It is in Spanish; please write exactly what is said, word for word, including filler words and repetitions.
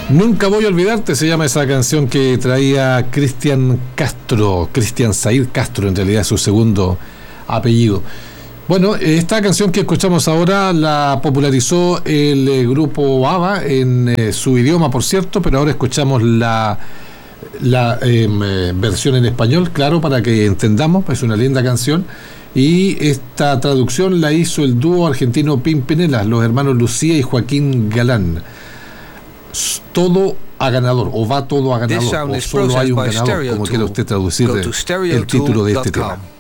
Nunca voy a olvidarte, se llama esa canción que traía Cristian Castro, Cristian Said Castro, en realidad es su segundo apellido. Bueno, esta canción que escuchamos ahora la popularizó el eh, grupo ABBA en eh, su idioma, por cierto, pero ahora escuchamos la, la eh, versión en español, claro, para que entendamos, es una linda canción. Y esta traducción la hizo el dúo argentino Pimpinela, los hermanos Lucía y Joaquín Galán. Todo a ganador, o va todo a ganador, o solo hay un ganador, como quiera usted traducir el título de este tema.